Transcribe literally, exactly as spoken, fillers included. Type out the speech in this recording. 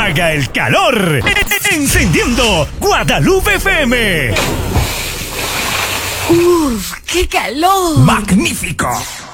haga el calor. Encendiendo Guadalupe F M. ¡Uf! ¡Qué calor! ¡Magnífico!